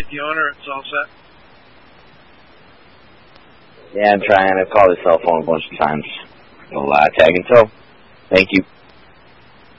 the owner. It's all set. Yeah, I'm trying. I've called his cell phone a bunch of times. No tag and tow. Thank you.